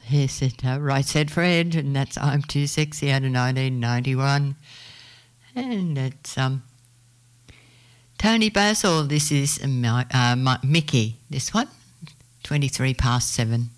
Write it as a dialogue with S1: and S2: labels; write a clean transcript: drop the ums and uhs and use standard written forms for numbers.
S1: He said, right said Fred, and that's I'm Too Sexy out of 1991. And it's Tony Basil, this is Mickey, this one, 23 past 7.